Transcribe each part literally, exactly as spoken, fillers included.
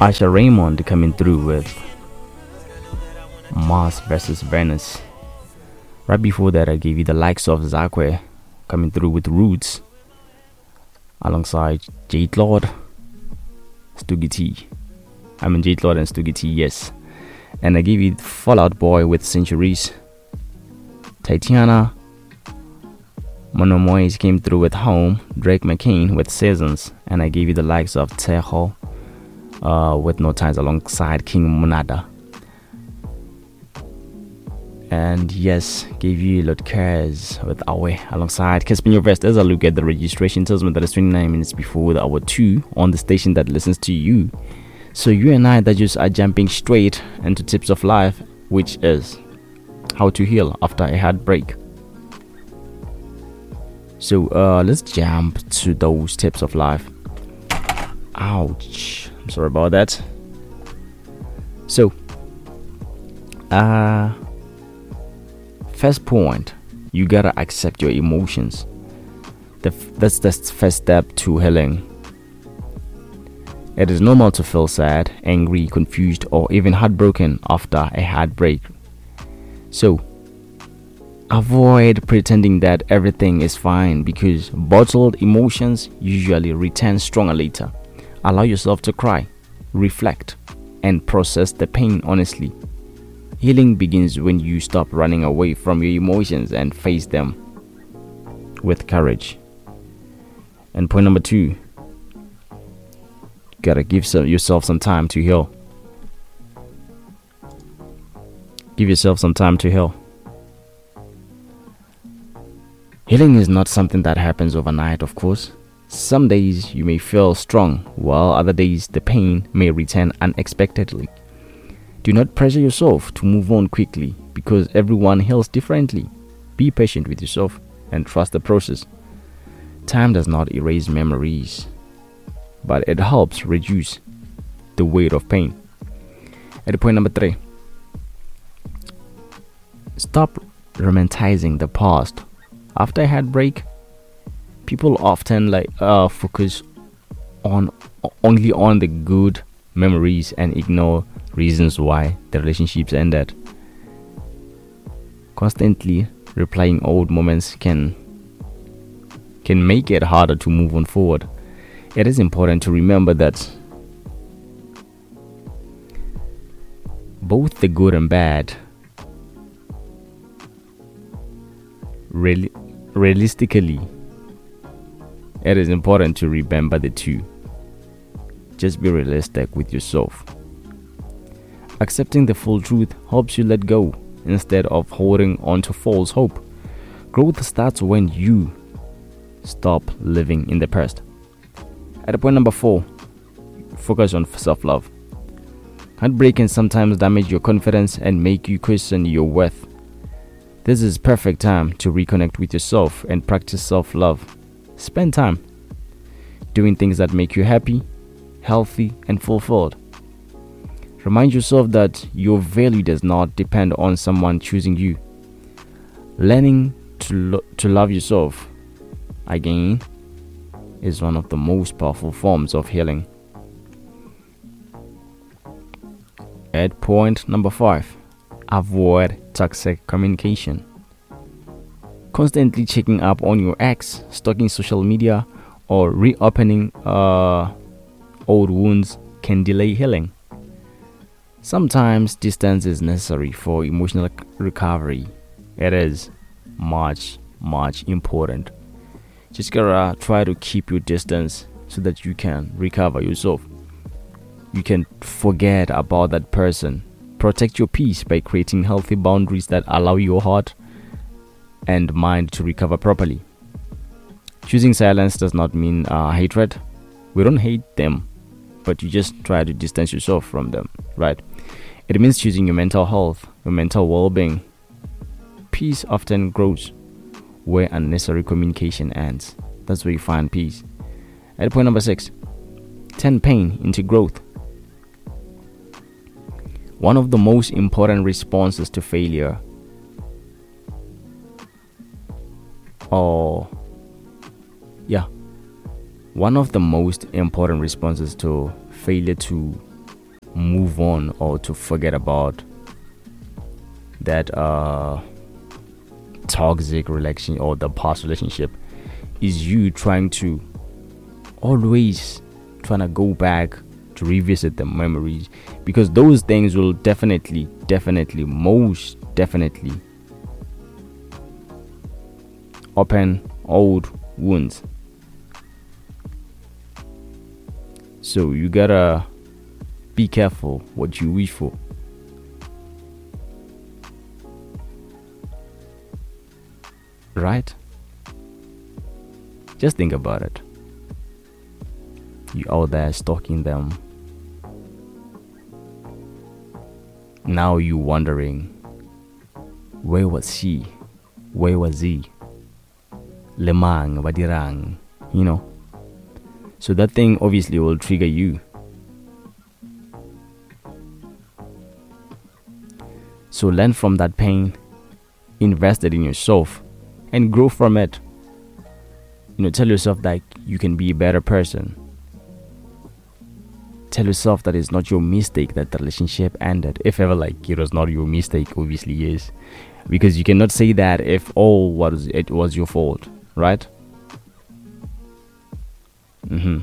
Asha Raymond coming through with Mars versus Venus. Right before that, I gave you the likes of Zakwe coming through with Roots alongside Jade Lord, Stoogie T. I mean Jade Lord and Stoogie T, yes. And I gave you Fallout Boy with Centuries. Tatiana Monomoise came through with Home. Drake McCain with Seasons. And I gave you the likes of Tejo uh, with No Times alongside King Munada. And yes, gave you Lord Cares with Awe alongside Caspin Your Vest. As I look at the registration, tells me that it's twenty-nine minutes before the hour two on the station that listens to you. So you and I that just are jumping straight into tips of life, which is how to heal after a heartbreak. So uh, let's jump to those tips of life. Ouch! I'm sorry about that. So, uh. First point, you gotta accept your emotions. The f- that's the first step to healing. It is normal to feel sad, angry, confused, or even heartbroken after a heartbreak. So, avoid pretending that everything is fine because bottled emotions usually return stronger later. Allow yourself to cry, reflect, and process the pain honestly. Healing begins when you stop running away from your emotions and face them with courage. And point number two, you gotta give some, yourself some time to heal. Give yourself some time to heal. Healing is not something that happens overnight, of course. Some days you may feel strong, while other days the pain may return unexpectedly. Do not pressure yourself to move on quickly because everyone heals differently. Be patient with yourself and trust the process. Time does not erase memories, but it helps reduce the weight of pain. At point number three, stop romanticizing the past. After a heartbreak, people often like uh, focus on only on the good memories and ignore reasons why the relationships ended. Constantly replaying old moments can can make it harder to move on forward. It is important to remember that both the good and bad reali- realistically it is important to remember the two. Just be realistic with yourself. Accepting the full truth helps you let go instead of holding on to false hope. Growth starts when you stop living in the past. At point number four, focus on self-love. Heartbreak can sometimes damage your confidence and make you question your worth. This is perfect time to reconnect with yourself and practice self-love. Spend time doing things that make you happy, healthy, and fulfilled. Remind yourself that your value does not depend on someone choosing you. Learning to lo- to love yourself, again, is one of the most powerful forms of healing. At point number five, avoid toxic communication. Constantly checking up on your ex, stalking social media, or reopening uh, old wounds can delay healing. Sometimes distance is necessary for emotional recovery. It is much, much important. Just gotta try to keep your distance so that you can recover yourself. You can forget about that person. Protect your peace by creating healthy boundaries that allow your heart and mind to recover properly. Choosing silence does not mean uh, hatred. We don't hate them, but you just try to distance yourself from them, right? It means choosing your mental health, your mental well-being. Peace often grows where unnecessary communication ends. That's where you find peace. At point number six, turn pain into growth. One of the most important responses to failure or yeah one of the most important responses to failure to move on or to forget about that uh toxic relation or the past relationship is you trying to always trying to go back to revisit the memories, because those things will definitely definitely most definitely open old wounds. So you gotta be careful what you wish for. Right? Just think about it. You out there stalking them. Now you wondering, where was she? Where was he? Lemang, badirang, you know. So that thing obviously will trigger you. So learn from that pain, invest it in yourself, and grow from it. You know, tell yourself that you can be a better person. Tell yourself that it's not your mistake that the relationship ended. If ever like it was not your mistake, obviously yes. Because you cannot say that if all was it was your fault, right? Mm-hmm.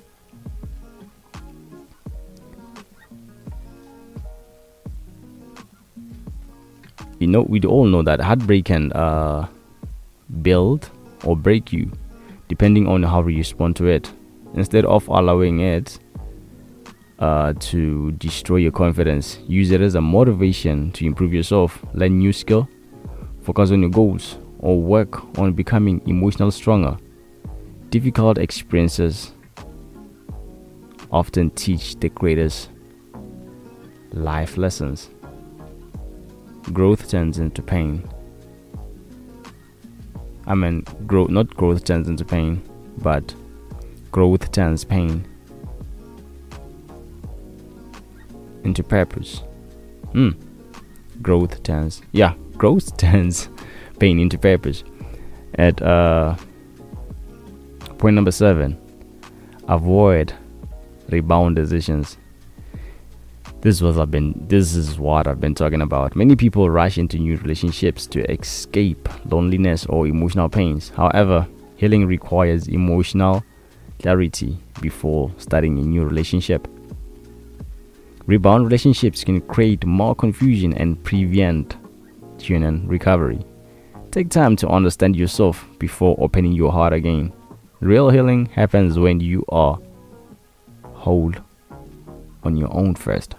You know, we all know that heartbreak can uh, build or break you, depending on how you respond to it. Instead of allowing it uh, to destroy your confidence, use it as a motivation to improve yourself, learn new skill, focus on your goals, or work on becoming emotionally stronger. Difficult experiences often teach the greatest life lessons. Growth turns into pain. I mean, growth, not growth turns into pain, but growth turns pain into purpose. Hmm. Growth turns, yeah, growth turns pain into purpose. At uh, point number seven, avoid rebound decisions. This was I've been. This is what I've been talking about. Many people rush into new relationships to escape loneliness or emotional pains. However, healing requires emotional clarity before starting a new relationship. Rebound relationships can create more confusion and prevent genuine recovery. Take time to understand yourself before opening your heart again. Real healing happens when you are whole on your own first.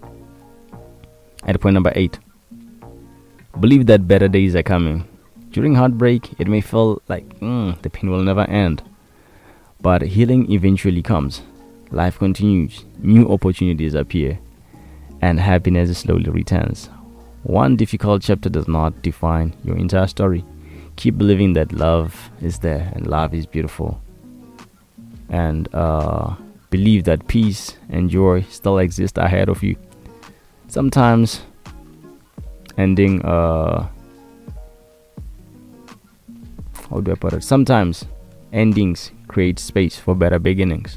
At point number eight, believe that better days are coming. During heartbreak, it may feel like mm, the pain will never end. But healing eventually comes. Life continues, new opportunities appear, and happiness slowly returns. One difficult chapter does not define your entire story. Keep believing that love is there and love is beautiful. And uh, believe that peace and joy still exist ahead of you. Sometimes ending uh how do I put it? Sometimes endings create space for better beginnings.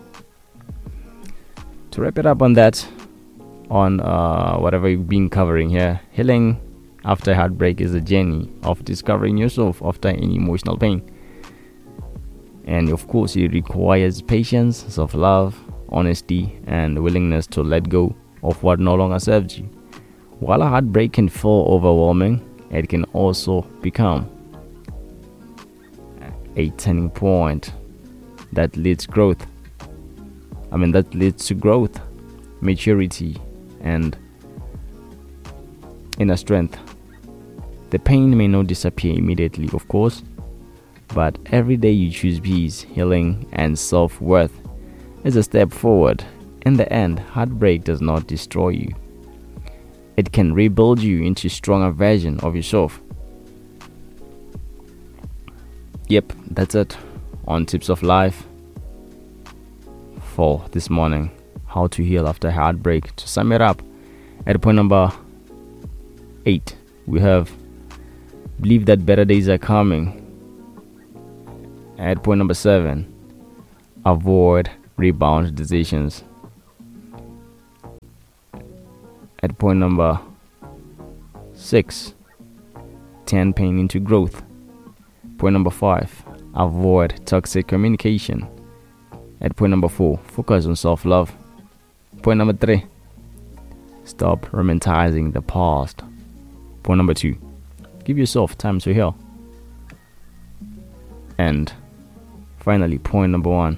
To wrap it up on that, on uh whatever you've been covering here, healing after heartbreak is a journey of discovering yourself after any emotional pain. And of course it requires patience, self-love, honesty, and willingness to let go of what no longer serves you. While a heartbreak can feel overwhelming, it can also become a turning point that leads growth. I mean that leads to growth, maturity, and inner strength. The pain may not disappear immediately, of course, but every day you choose peace, healing, and self-worth is a step forward. In the end, heartbreak does not destroy you. It can rebuild you into a stronger version of yourself. Yep, that's it on Tips of Life for this morning. How to heal after heartbreak. To sum it up, at point number eight, we have believe that better days are coming. At point number seven, avoid rebound decisions. At point number six, turn pain into growth. Point number five, avoid toxic communication. At point number four, focus on self-love. Point number three, stop romanticizing the past. Point number two, give yourself time to heal. And finally, point number one,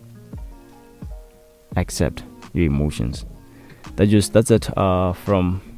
accept your emotions. That just that's it uh, from